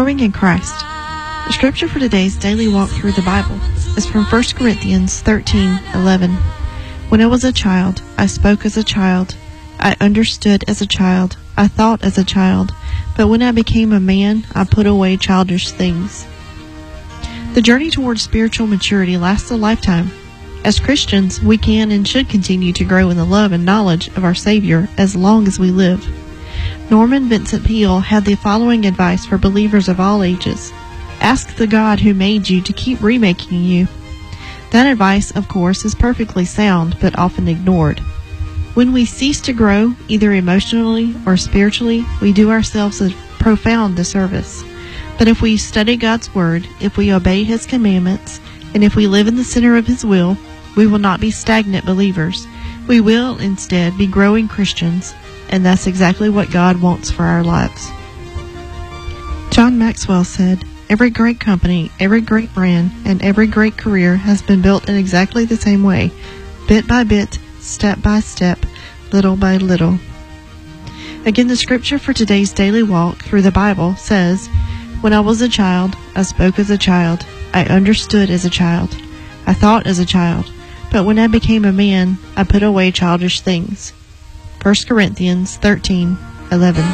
Growing in Christ. The scripture for today's daily walk through the Bible is from 1 Corinthians 13:11. When I was a child, I spoke as a child, I understood as a child, I thought as a child, but when I became a man, I put away childish things. The journey towards spiritual maturity lasts a lifetime. As Christians, we can and should continue to grow in the love and knowledge of our Savior as long as we live. Norman Vincent Peale had the following advice for believers of all ages. Ask the God who made you to keep remaking you. That advice, of course, is perfectly sound, but often ignored. When we cease to grow, either emotionally or spiritually, we do ourselves a profound disservice. But if we study God's Word, if we obey His commandments, and if we live in the center of His will, we will not be stagnant believers. We will, instead, be growing Christians, and that's exactly what God wants for our lives. John Maxwell said, "Every great company, every great brand, and every great career has been built in exactly the same way, bit by bit, step by step, little by little." Again, the scripture for today's daily walk through the Bible says, "When I was a child, I spoke as a child, I understood as a child, I thought as a child, but when I became a man, I put away childish things." 1 Corinthians 13:11.